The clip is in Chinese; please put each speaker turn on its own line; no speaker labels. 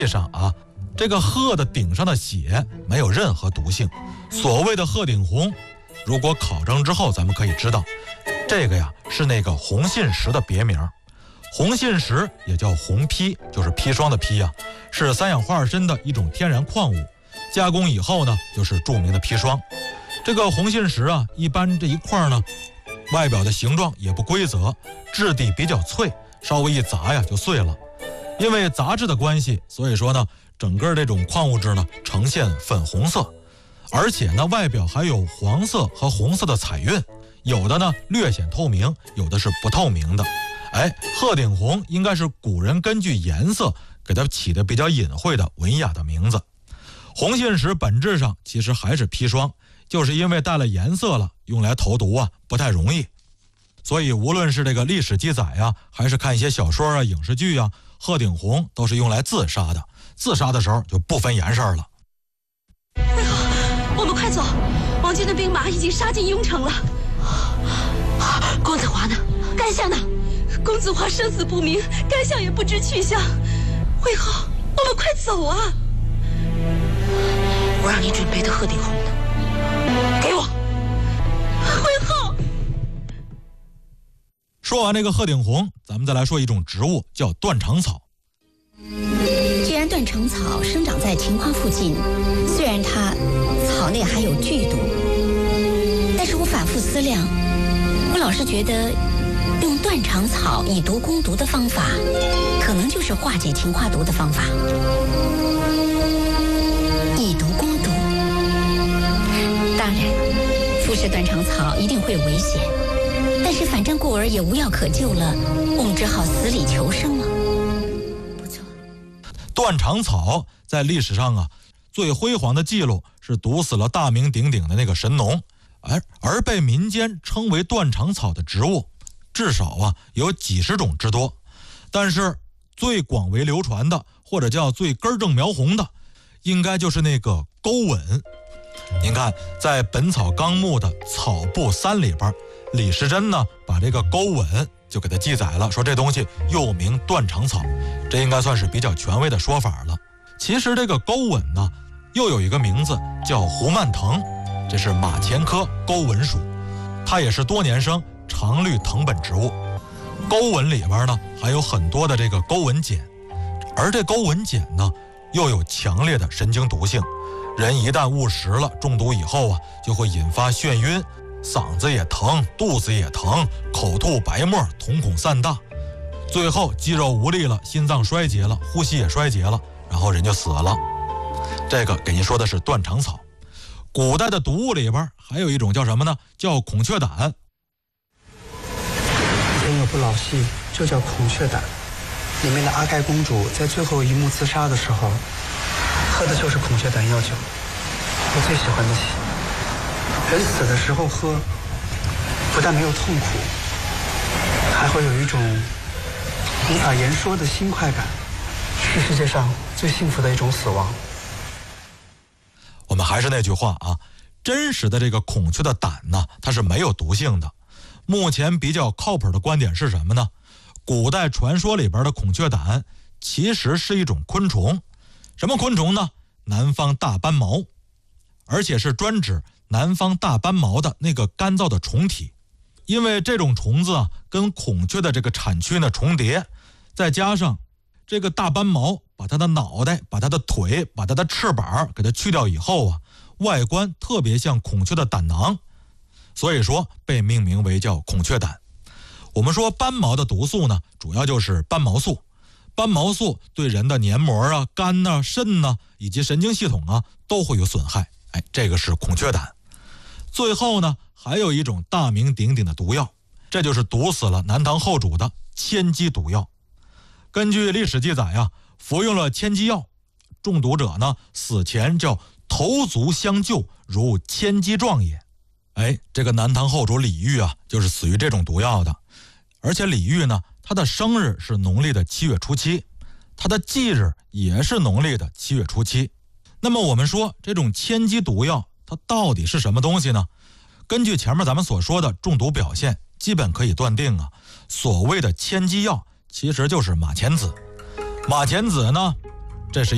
上啊，这个鹤的顶上的血没有任何毒性。所谓的鹤顶红，如果考证之后，咱们可以知道，这个呀是那个红杏石的别名。红杏石也叫红砒，就是砒霜的砒呀，是三氧化二砷的一种天然矿物，加工以后呢，就是著名的砒霜。这个红杏石啊，一般这一块呢，外表的形状也不规则，质地比较脆，稍微一砸呀就碎了。因为杂质的关系，所以说呢，整个这种矿物质呢呈现粉红色，而且呢外表还有黄色和红色的彩晕，有的呢略显透明，有的是不透明的。鹤顶红应该是古人根据颜色给它起的比较隐晦的文雅的名字。红杏石本质上其实还是砒霜，就是因为带了颜色了，用来投毒啊不太容易。所以无论是这个历史记载啊，还是看一些小说啊、影视剧啊，鹤顶红都是用来自杀的，自杀的时候就不分颜色了。
魏后，我们快走，王军的兵马已经杀进雍城了。公子华呢？甘相呢？公子华生死不明，甘相也不知去向。魏后，我们快走啊！我让你准备的鹤顶红呢？给我！魏后。
说完这个鹤顶红，咱们再来说一种植物，叫断肠草。
既然断肠草生长在庭花附近，虽然它草内含有剧毒，但是我反复思量，我老是觉得用断肠草以毒攻毒的方法，可能就是化解庭花毒的方法。以毒攻毒，当然服食断肠草一定会有危险，但是反正故而也无药可救了，我们只好死里求生了。不错，
断肠草在历史上啊，最辉煌的记录是毒死了大名鼎鼎的那个神农，而被民间称为断肠草的植物，至少啊有几十种之多。但是最广为流传的，或者叫最根正苗红的，应该就是那个钩吻。您看，在《本草纲目》的草部3里边，李时珍呢把这个钩吻就给它记载了，说这东西又名断肠草，这应该算是比较权威的说法了。其实这个钩吻呢，又有一个名字叫胡蔓藤，这是马钱科钩吻属，它也是多年生常绿藤本植物。钩吻里边呢还有很多的这个钩吻碱，而这钩吻碱呢又有强烈的神经毒性，人一旦误食了中毒以后啊，就会引发眩晕，嗓子也疼，肚子也疼，口吐白沫，瞳孔散大，最后肌肉无力了，心脏衰竭了，呼吸也衰竭了，然后人就死了。这个给您说的是断肠草。古代的毒物里边还有一种叫什么呢？叫孔雀胆。
以前有部老戏就叫《孔雀胆》，里面的阿盖公主在最后一幕自杀的时候，喝的就是孔雀胆药酒，我最喜欢的戏。人死的时候喝，不但没有痛苦，还会有一种无法言说的新快感，是世界上最幸福的一种死亡。
我们还是那句话啊，真实的这个孔雀的胆呢，它是没有毒性的。目前比较靠谱的观点是什么呢？古代传说里边的孔雀胆其实是一种昆虫。什么昆虫呢？南方大斑毛，而且是专指南方大斑毛的那个干燥的虫体。因为这种虫子啊，跟孔雀的这个产区呢重叠，再加上这个大斑毛把它的脑袋、把它的腿、把它的翅膀给它去掉以后啊，外观特别像孔雀的胆囊，所以说被命名为叫孔雀胆。我们说斑毛的毒素呢，主要就是斑毛素。斑毛素对人的黏膜啊、肝啊、肾啊以及神经系统啊都会有损害。这个是孔雀胆。最后呢，还有一种大名鼎鼎的毒药，这就是毒死了南唐后主的千机毒药。根据历史记载啊，服用了千机药，中毒者呢死前叫头足相救，如千机状也。这个南唐后主李煜啊，就是死于这种毒药的。而且李煜呢，他的生日是农历的7月初7，他的忌日也是农历的7月初7。那么我们说这种千机毒药它到底是什么东西呢？根据前面咱们所说的中毒表现，基本可以断定啊，所谓的千机药其实就是马钱子。马钱子呢